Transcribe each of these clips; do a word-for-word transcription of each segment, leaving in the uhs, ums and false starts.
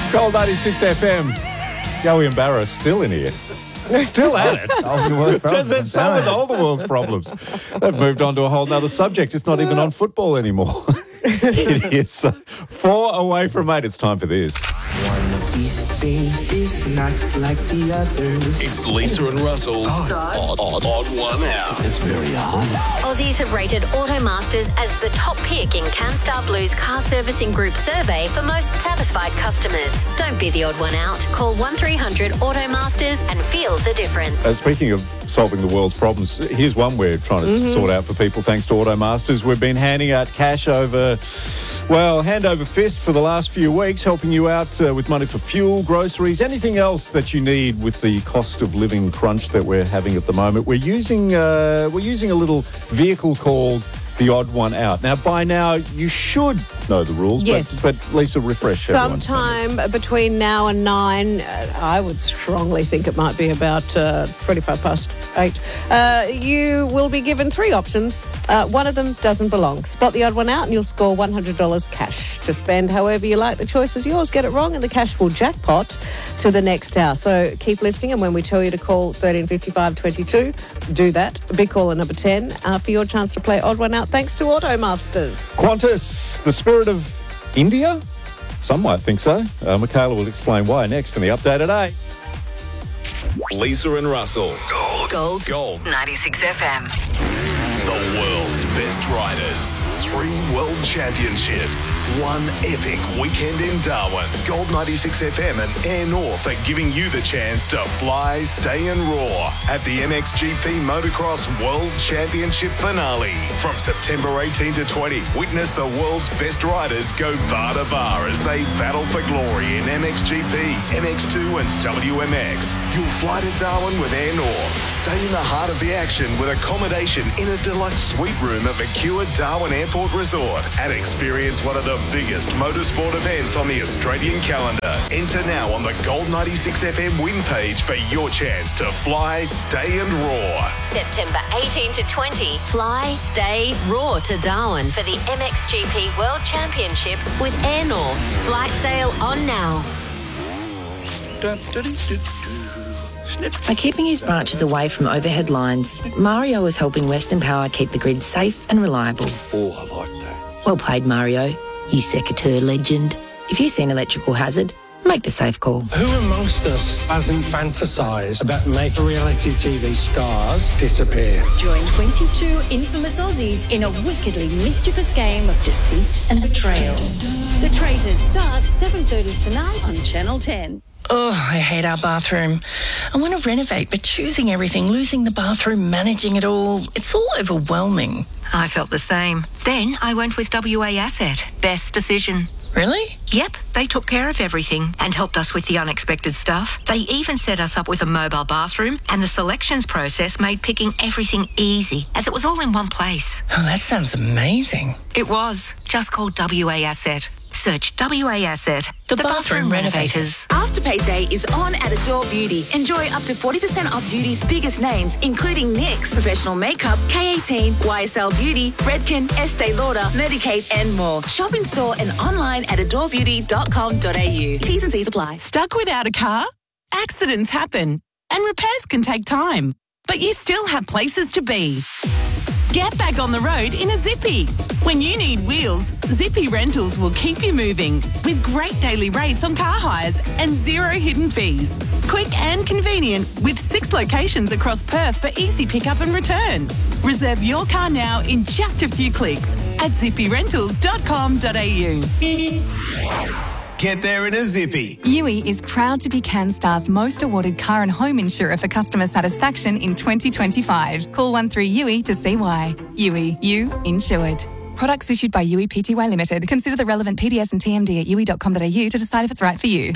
Gold ninety-six F M. Joey and Barra still in here. Still at it. They're solving all the world's problems. They've moved on to a whole nother subject. It's not even on football anymore. It is uh, four away from eight. It's time for this. One of these things is not like the others. It's Lisa and Russell's odd, odd, odd one out. It's very odd. Aussies have rated Automasters as the top pick in CanStar Blue's car servicing group survey for most satisfied customers. Don't be the odd one out. Call one three hundred Automasters and feel the difference. Uh, speaking of solving the world's problems, here's one we're trying to mm-hmm. sort out for people thanks to Automasters. We've been handing out cash over, well, hand over fist for the last few weeks, helping you out uh, with money for fuel, groceries, anything else that you need with the cost of living crunch that we're having at the moment. We're using uh, we're using a little vehicle called the Odd One Out. Now, by now, you should know the rules, yes. but, but Lisa, refresh Sometime everyone. between now and nine, uh, I would strongly think it might be about uh, twenty-five past eight. Uh, you will be given three options. Uh, one of them doesn't belong. Spot the odd one out and you'll score one hundred dollars cash to spend however you like. The choice is yours. Get it wrong and the cash will jackpot to the next hour. So keep listening, and when we tell you to call thirteen fifty-five twenty-two, do that. Big caller number ten uh, for your chance to play Odd One Out, thanks to Automasters. Qantas, the spirit of India? Some might think so. Uh, Michaela will explain why next in the update at eight. Lisa and Russell. Gold. Gold. Gold. ninety-six F M. The world's best riders. Three world championships. One epic weekend in Darwin. Gold ninety-six F M and Air North are giving you the chance to fly, stay and roar at the M X G P Motocross World Championship finale. From September eighteenth to twentieth, witness the world's best riders go bar to bar as they battle for glory in M X G P, M X two and W M X. You'll fly to Darwin with Air North. Stay in the heart of the action with accommodation in a deluxe suite room at Mercure Darwin Airport Resort and experience one of the biggest motorsport events on the Australian calendar. Enter now on the Gold ninety-six F M win page for your chance to fly, stay and roar. September eighteenth to twentieth, fly, stay, roar to Darwin for the M X G P World Championship with Air North. Flight sale on now. By keeping his branches away from overhead lines, Mario is helping Western Power keep the grid safe and reliable. Oh, I like that. Well played, Mario, you secateur legend. If you see an electrical hazard, make the safe call. Who amongst us hasn't fantasised about making reality T V stars disappear? Join twenty-two infamous Aussies in a wickedly mischievous game of deceit and betrayal. The Traitors starts seven thirty tonight on Channel ten. Oh, I hate our bathroom. I want to renovate, but choosing everything, losing the bathroom, managing it all, it's all overwhelming. I felt the same. Then I went with W A Asset. Best decision. Really? Yep, they took care of everything and helped us with the unexpected stuff. They even set us up with a mobile bathroom, and the selections process made picking everything easy, as it was all in one place. Oh, that sounds amazing. It was. Just called W A Asset. Search W A Asset, the, the bathroom, bathroom renovators. Afterpay Day is on at Adore Beauty. Enjoy up to forty percent off beauty's biggest names, including NYX, Professional Makeup, K eighteen, Y S L Beauty, Redken, Estee Lauder, Medicaid, and more. Shop in store and online at adore beauty dot com dot a u. T's and C's apply. Stuck without a car? Accidents happen, and repairs can take time, but you still have places to be. Get back on the road in a Zippy. When you need wheels, Zippy Rentals will keep you moving with great daily rates on car hires and zero hidden fees. Quick and convenient with six locations across Perth for easy pickup and return. Reserve your car now in just a few clicks at zippy rentals dot com dot a u. Get there in a Zippy. Yui is proud to be CanStar's most awarded car and home insurer for customer satisfaction in twenty twenty-five. Call one three U I to see why. Yui, you insured. Products issued by Yui Pty Limited. Consider the relevant P D S and T M D at yui dot com dot a u to decide if it's right for you.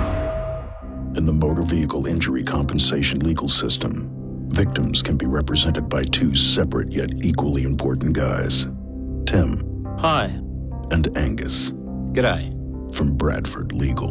In the motor vehicle injury compensation legal system, victims can be represented by two separate yet equally important guys. Tim. Hi. And Angus. G'day. From Bradford Legal.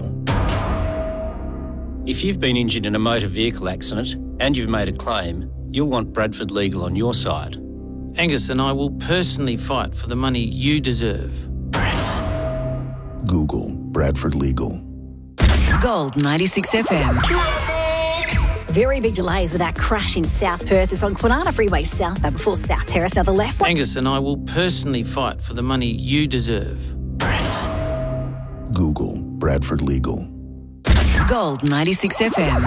If you've been injured in a motor vehicle accident and you've made a claim, you'll want Bradford Legal on your side. Angus and I will personally fight for the money you deserve. Bradford. Google Bradford Legal. Gold ninety-six F M. Very big delays with that crash in South Perth. It's on Kwinana Freeway southbound before South Terrace. Now the left lane. Angus and I will personally fight for the money you deserve. Google Bradford Legal. Gold ninety-six F M.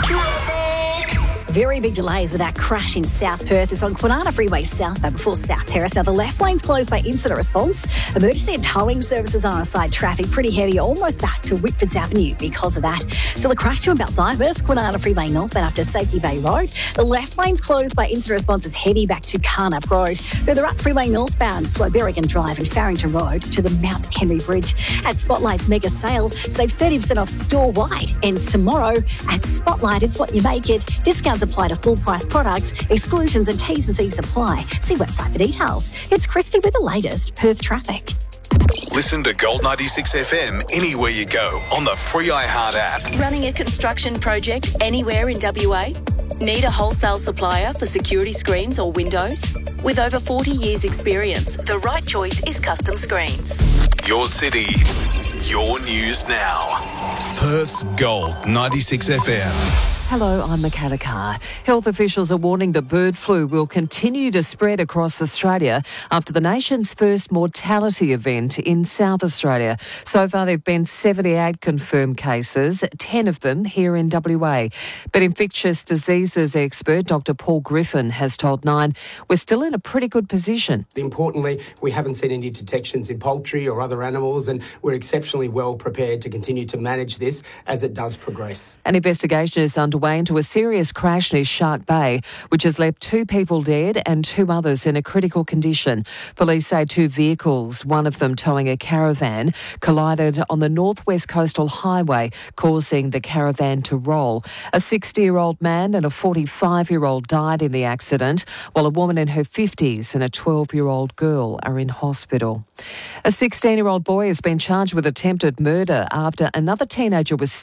Very big delays with that crash in South Perth. It's on Kwinana Freeway southbound before South Terrace. Now the left lane's closed by incident response. Emergency and towing services are on side traffic. Pretty heavy, almost back to Whitfords Avenue because of that. Still a crash to about Divers, Kwinana Freeway northbound after Safety Bay Road. The left lane's closed by incident response. It's heavy back to Carnup Road. Further up Freeway northbound, Slow Berrigan Drive and Farrington Road to the Mount Henry Bridge. At Spotlight's mega sale, save thirty percent off store-wide. Ends tomorrow. At Spotlight, it's what you make it. Discounts apply to full price products. Exclusions and T's and C's apply. See website for details. It's Christy with the latest Perth traffic. Listen to Gold ninety-six F M anywhere you go on the free iHeart app. Running a construction project anywhere in W A? Need a wholesale supplier for security screens or windows? With over forty years experience, the right choice is Custom Screens. Your city, your news now. Perth's Gold ninety-six F M. Hello, I'm Michaela Carr. Health officials are warning that bird flu will continue to spread across Australia after the nation's first mortality event in South Australia. So far, there have been seventy-eight confirmed cases, ten of them here in W A. But infectious diseases expert Doctor Paul Griffin has told Nine we're still in a pretty good position. Importantly, we haven't seen any detections in poultry or other animals, and we're exceptionally well prepared to continue to manage this as it does progress. An investigation is underway into a serious crash near Shark Bay, which has left two people dead and two others in a critical condition. Police say two vehicles, one of them towing a caravan, collided on the Northwest Coastal Highway, causing the caravan to roll. A sixty-year-old man and a forty-five-year-old died in the accident, while a woman in her fifties and a twelve-year-old girl are in hospital. A sixteen-year-old boy has been charged with attempted murder after another teenager was